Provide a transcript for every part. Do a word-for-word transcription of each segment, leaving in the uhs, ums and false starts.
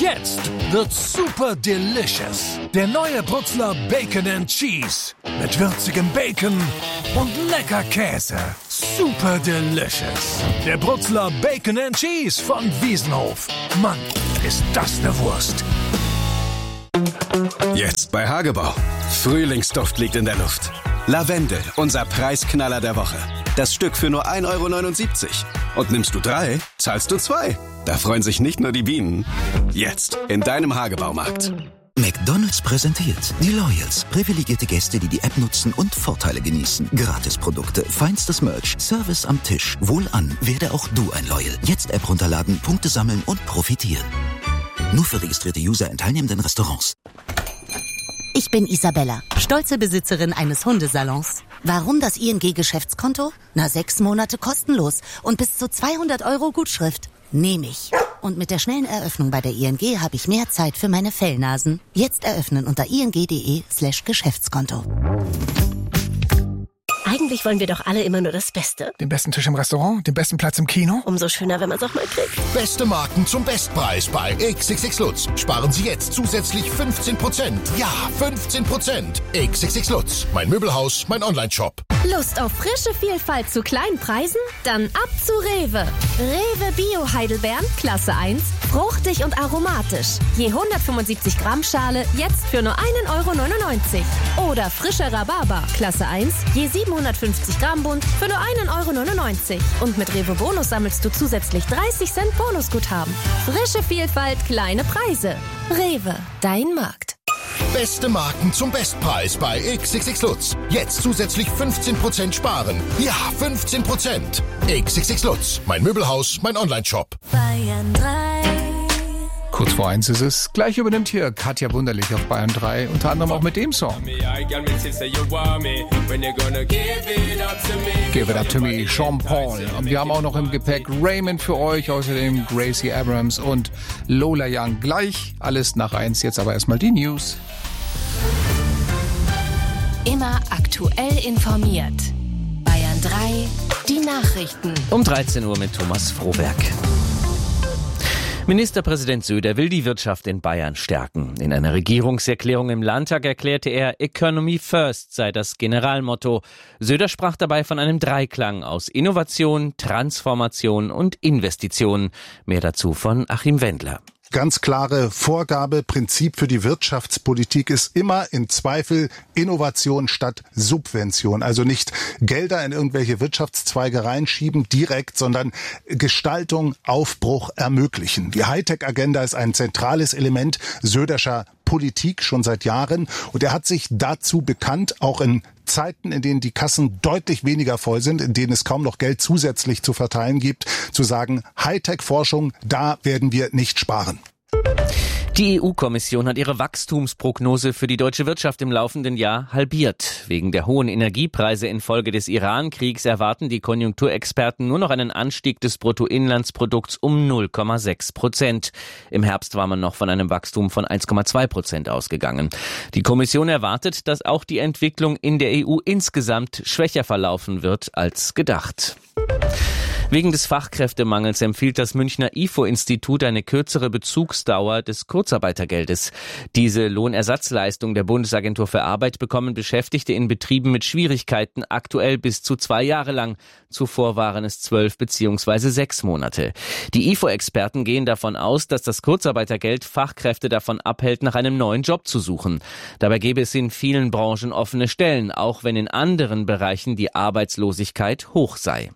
Jetzt wird's super delicious. Der neue Brutzler Bacon and Cheese. Mit würzigem Bacon und lecker Käse. Super delicious. Der Brutzler Bacon and Cheese von Wiesenhof. Mann, ist das eine Wurst. Jetzt bei Hagebau. Frühlingsduft liegt in der Luft. Lavendel, unser Preisknaller der Woche. Das Stück für nur ein Euro neunundsiebzig. Und nimmst du drei, zahlst du zwei. Da freuen sich nicht nur die Bienen. Jetzt in deinem Hagebaumarkt. McDonald's präsentiert die Loyals. Privilegierte Gäste, die die App nutzen und Vorteile genießen. Gratisprodukte, feinstes Merch, Service am Tisch. Wohlan, werde auch du ein Loyal. Jetzt App runterladen, Punkte sammeln und profitieren. Nur für registrierte User in teilnehmenden Restaurants. Ich bin Isabella, stolze Besitzerin eines Hundesalons. Warum das I N G-Geschäftskonto? Na, sechs Monate kostenlos und bis zu zweihundert Euro Gutschrift. Nehme ich. Und mit der schnellen Eröffnung bei der I N G habe ich mehr Zeit für meine Fellnasen. Jetzt eröffnen unter ing.de slash Geschäftskonto. Eigentlich wollen wir doch alle immer nur das Beste. Den besten Tisch im Restaurant, den besten Platz im Kino. Umso schöner, wenn man es auch mal kriegt. Beste Marken zum Bestpreis bei X X X Lutz. Sparen Sie jetzt zusätzlich fünfzehn Prozent. Ja, fünfzehn Prozent. X X X Lutz. Mein Möbelhaus, mein Online-Shop. Lust auf frische Vielfalt zu kleinen Preisen? Dann ab zu Rewe. Rewe Bio Heidelbeeren, Klasse eins. Fruchtig und aromatisch. Je hundertfünfundsiebzig Gramm Schale, jetzt für nur einen Euro neunundneunzig. Oder frischer Rhabarber, Klasse eins. Je siebenhundertfünfzig Gramm Bund für nur einen Euro neunundneunzig. Und mit Rewe Bonus sammelst du zusätzlich dreißig Cent Bonusguthaben. Frische Vielfalt, kleine Preise. Rewe, dein Markt. Beste Marken zum Bestpreis bei X X X Lutz. Jetzt zusätzlich fünfzehn Prozent sparen. Ja, fünfzehn Prozent. X X X Lutz. Mein Möbelhaus, mein Online-Shop. Bayern drei. Kurz vor eins ist es. Gleich übernimmt hier Katja Wunderlich auf Bayern drei. Unter anderem auch mit dem Song. Give it up to me, Sean Paul. Und wir haben auch noch im Gepäck Raymond für euch. Außerdem Gracie Abrams und Lola Young. Gleich alles nach eins. Jetzt aber erstmal die News. Immer aktuell informiert. Bayern drei, die Nachrichten. Um dreizehn Uhr mit Thomas Frohberg. Ministerpräsident Söder will die Wirtschaft in Bayern stärken. In einer Regierungserklärung im Landtag erklärte er, Economy First sei das Generalmotto. Söder sprach dabei von einem Dreiklang aus Innovation, Transformation und Investitionen. Mehr dazu von Achim Wendler. Ganz klare Vorgabe, Prinzip für die Wirtschaftspolitik ist immer im Zweifel Innovation statt Subvention. Also nicht Gelder in irgendwelche Wirtschaftszweige reinschieben direkt, sondern Gestaltung, Aufbruch ermöglichen. Die Hightech-Agenda ist ein zentrales Element Söderscher Politik schon seit Jahren und er hat sich dazu bekannt, auch in Zeiten, in denen die Kassen deutlich weniger voll sind, in denen es kaum noch Geld zusätzlich zu verteilen gibt, zu sagen, Hightech-Forschung, da werden wir nicht sparen. Die E U-Kommission hat ihre Wachstumsprognose für die deutsche Wirtschaft im laufenden Jahr halbiert. Wegen der hohen Energiepreise infolge des Iran-Kriegs erwarten die Konjunkturexperten nur noch einen Anstieg des Bruttoinlandsprodukts um null Komma sechs Prozent. Im Herbst war man noch von einem Wachstum von eins Komma zwei Prozent ausgegangen. Die Kommission erwartet, dass auch die Entwicklung in der E U insgesamt schwächer verlaufen wird als gedacht. Wegen des Fachkräftemangels empfiehlt das Münchner I F O-Institut eine kürzere Bezugsdauer des Kurzarbeitergeldes. Diese Lohnersatzleistung der Bundesagentur für Arbeit bekommen Beschäftigte in Betrieben mit Schwierigkeiten aktuell bis zu zwei Jahre lang. Zuvor waren es zwölf bzw. sechs Monate. Die I F O-Experten gehen davon aus, dass das Kurzarbeitergeld Fachkräfte davon abhält, nach einem neuen Job zu suchen. Dabei gäbe es in vielen Branchen offene Stellen, auch wenn in anderen Bereichen die Arbeitslosigkeit hoch sei.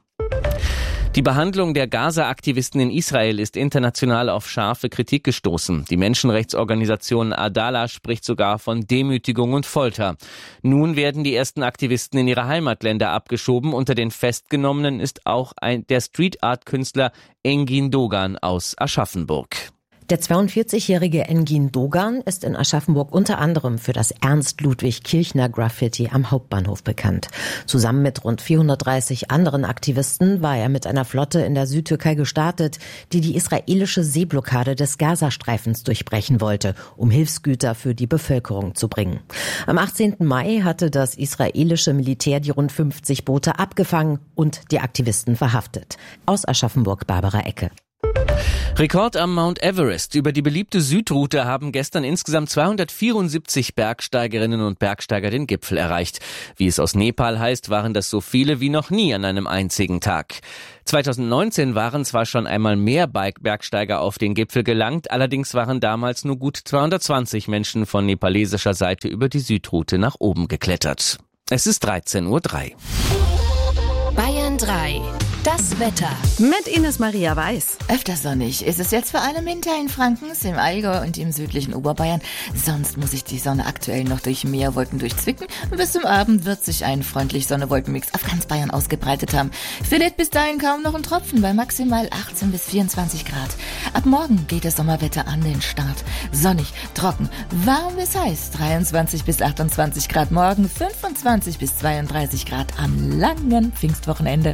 Die Behandlung der Gaza-Aktivisten in Israel ist international auf scharfe Kritik gestoßen. Die Menschenrechtsorganisation Adala spricht sogar von Demütigung und Folter. Nun werden die ersten Aktivisten in ihre Heimatländer abgeschoben. Unter den Festgenommenen ist auch ein, der Street-Art-Künstler Engin Dogan aus Aschaffenburg. Der zweiundvierzigjährige Engin Dogan ist in Aschaffenburg unter anderem für das Ernst-Ludwig-Kirchner-Graffiti am Hauptbahnhof bekannt. Zusammen mit rund vierhundertdreißig anderen Aktivisten war er mit einer Flotte in der Südtürkei gestartet, die die israelische Seeblockade des Gazastreifens durchbrechen wollte, um Hilfsgüter für die Bevölkerung zu bringen. Am achtzehnten Mai hatte das israelische Militär die rund fünfzig Boote abgefangen und die Aktivisten verhaftet. Aus Aschaffenburg Barbara Ecke. Rekord am Mount Everest. Über die beliebte Südroute haben gestern insgesamt zweihundertvierundsiebzig Bergsteigerinnen und Bergsteiger den Gipfel erreicht. Wie es aus Nepal heißt, waren das so viele wie noch nie an einem einzigen Tag. zweitausendneunzehn waren zwar schon einmal mehr Bergsteiger auf den Gipfel gelangt, allerdings waren damals nur gut zweihundertzwanzig Menschen von nepalesischer Seite über die Südroute nach oben geklettert. Es ist dreizehn Uhr drei. Bayern drei. Das Wetter. Mit Ines Maria Weiß. Öfter sonnig ist es jetzt vor allem in Teilen-Frankens, im Allgäu und im südlichen Oberbayern. Sonst muss sich die Sonne aktuell noch durch Meerwolken durchzwicken. Bis zum Abend wird sich ein freundlich Sonne-Wolkenmix auf ganz Bayern ausgebreitet haben. Findet bis dahin kaum noch ein Tropfen bei maximal achtzehn bis vierundzwanzig Grad. Ab morgen geht das Sommerwetter an den Start. Sonnig, trocken, warm bis heiß. dreiundzwanzig bis achtundzwanzig Grad morgen, fünfundzwanzig bis zweiunddreißig Grad am langen Pfingstwochenende.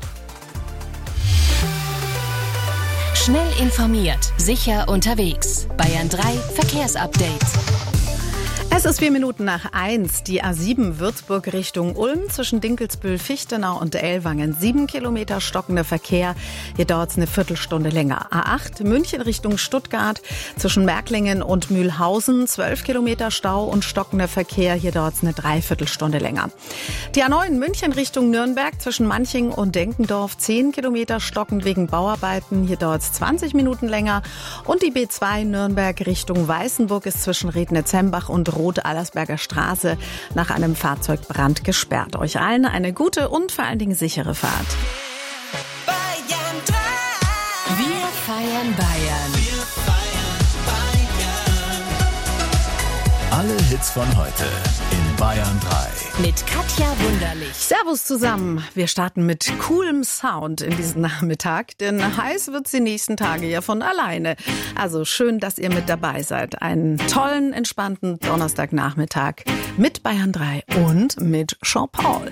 Schnell informiert, sicher unterwegs. Bayern drei Verkehrsupdate. Es ist vier Minuten nach eins. Die A sieben Würzburg Richtung Ulm zwischen Dinkelsbühl, Fichtenau und Ellwangen. Sieben Kilometer stockender Verkehr. Hier dauert es eine Viertelstunde länger. A acht München Richtung Stuttgart zwischen Märklingen und Mühlhausen. Zwölf Kilometer Stau und stockender Verkehr. Hier dauert es eine Dreiviertelstunde länger. Die A neun München Richtung Nürnberg zwischen Manching und Denkendorf. Zehn Kilometer stockend wegen Bauarbeiten. Hier dauert es zwanzig Minuten länger. Und die B zwei Nürnberg Richtung Weißenburg ist zwischen Rednitz-Hembach und Roth-Allersberger Straße nach einem Fahrzeugbrand gesperrt. Euch allen eine gute und vor allen Dingen sichere Fahrt. Bayern drei. Wir feiern Bayern. Wir feiern Bayern. Alle Hits von heute in Bayern drei. Mit Katja Wunderlich. Servus zusammen. Wir starten mit coolem Sound in diesen Nachmittag, denn heiß wird's die nächsten Tage ja von alleine. Also schön, dass ihr mit dabei seid. Einen tollen, entspannten Donnerstagnachmittag mit Bayern drei und mit Jean Paul.